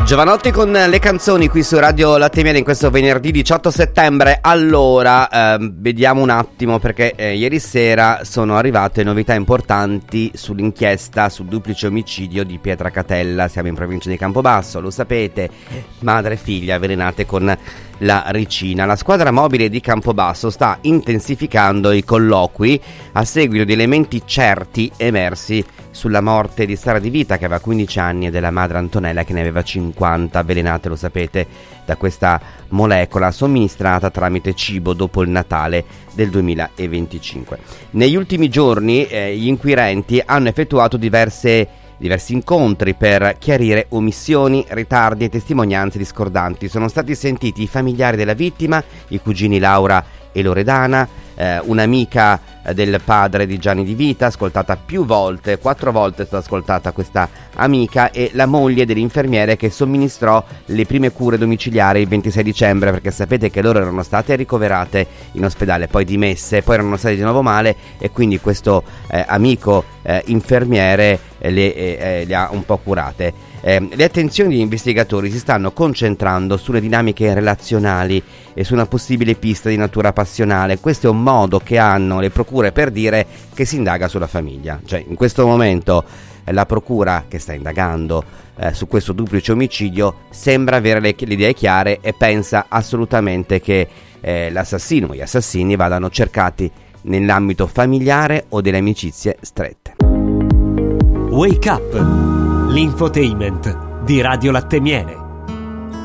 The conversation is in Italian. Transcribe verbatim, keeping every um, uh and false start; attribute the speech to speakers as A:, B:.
A: Giovanotti con le canzoni qui su Radio Latte Miele in questo venerdì diciotto settembre. Allora, eh, vediamo un attimo perché eh, ieri sera sono arrivate novità importanti sull'inchiesta sul duplice omicidio di Pietracatella. Siamo in provincia di Campobasso, lo sapete, madre e figlia avvelenate con la ricina. La squadra mobile di Campobasso sta intensificando i colloqui a seguito di elementi certi emersi sulla morte di Sara Di Vita, che aveva quindici anni, e della madre Antonella, che ne aveva cinquanta, avvelenate, lo sapete, da questa molecola somministrata tramite cibo dopo il Natale del duemilaventicinque. Negli ultimi giorni eh, gli inquirenti hanno effettuato diverse diversi incontri per chiarire omissioni, ritardi e testimonianze discordanti. Sono stati sentiti i familiari della vittima, i cugini Laura e Loredana, eh, un'amica del padre di Gianni Di Vita, ascoltata più volte, quattro volte è stata ascoltata questa amica, e la moglie dell'infermiere che somministrò le prime cure domiciliari il ventisei dicembre, perché sapete che loro erano state ricoverate in ospedale, poi dimesse, poi erano state di nuovo male, e quindi questo eh, amico eh, infermiere eh, le, eh, le ha un po' curate. Eh, le attenzioni degli investigatori si stanno concentrando sulle dinamiche relazionali e su una possibile pista di natura passionale. Questo è un modo che hanno le procure per dire che si indaga sulla famiglia. Cioè, in questo momento eh, la procura che sta indagando eh, su questo duplice omicidio sembra avere le, le idee chiare e pensa assolutamente che eh, l'assassino o gli assassini vadano cercati nell'ambito familiare o delle amicizie strette.
B: Wake Up, l'infotainment di Radio Latte Miele.